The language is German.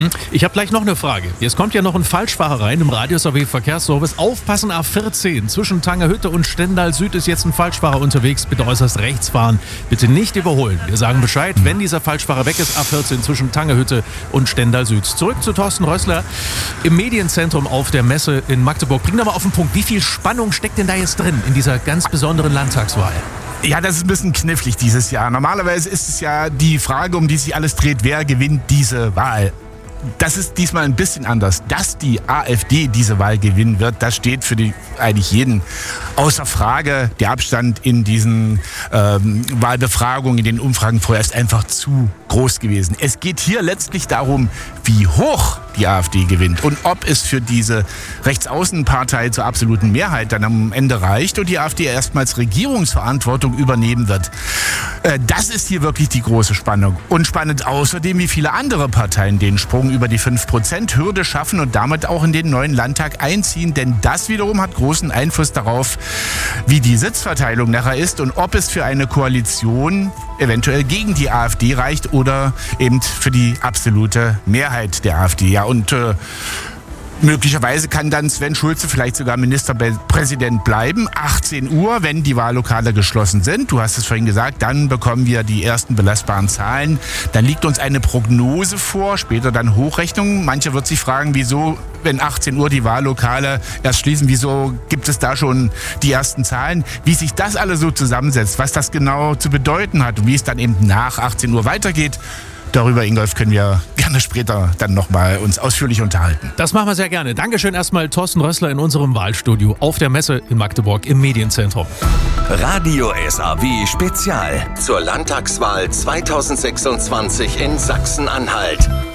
Ich habe gleich noch eine Frage. Jetzt kommt ja noch ein Falschfahrer rein im Radius AW Verkehrsservice. Aufpassen, A14. Zwischen Tangerhütte und Stendal Süd ist jetzt ein Falschfahrer unterwegs. Bitte äußerst rechts fahren. Bitte nicht überholen. Wir sagen Bescheid, wenn dieser Falschfahrer weg ist. A14 zwischen Tangerhütte und Stendal Süd. Zurück zu Thorsten Rössler im Medienzentrum auf der Messe in Magdeburg. Bring doch mal auf den Punkt. Wie viel Spannung steckt denn da jetzt drin in dieser ganz besonderen Landtagswahl? Ja, das ist ein bisschen knifflig dieses Jahr. Normalerweise ist es ja die Frage, um die sich alles dreht, wer gewinnt diese Wahl. Das ist diesmal ein bisschen anders. Dass die AfD diese Wahl gewinnen wird, das steht für eigentlich jeden außer Frage. Der Abstand in diesen Wahlbefragungen, in den Umfragen vorher ist einfach zu groß gewesen. Es geht hier letztlich darum, wie hoch die AfD gewinnt und ob es für diese Rechtsaußenpartei zur absoluten Mehrheit dann am Ende reicht und die AfD erstmals Regierungsverantwortung übernehmen wird. Das ist hier wirklich die große Spannung. Und spannend außerdem, wie viele andere Parteien den Sprung über die 5%-Hürde schaffen und damit auch in den neuen Landtag einziehen. Denn das wiederum hat großen Einfluss darauf, wie die Sitzverteilung nachher ist und ob es für eine Koalition eventuell gegen die AfD reicht oder eben für die absolute Mehrheit der AfD. Ja, und möglicherweise kann dann Sven Schulze vielleicht sogar Ministerpräsident bleiben. 18 Uhr, wenn die Wahllokale geschlossen sind. Du hast es vorhin gesagt, dann bekommen wir die ersten belastbaren Zahlen. Dann liegt uns eine Prognose vor, später dann Hochrechnungen. Mancher wird sich fragen, wieso, wenn 18 Uhr die Wahllokale erst schließen, wieso gibt es da schon die ersten Zahlen? Wie sich das alles so zusammensetzt, was das genau zu bedeuten hat und wie es dann eben nach 18 Uhr weitergeht, darüber, Ingolf, können wir gerne später dann nochmal uns ausführlich unterhalten. Das machen wir sehr gerne. Dankeschön erstmal Thorsten Rössler in unserem Wahlstudio auf der Messe in Magdeburg im Medienzentrum. Radio SAW Spezial zur Landtagswahl 2026 in Sachsen-Anhalt.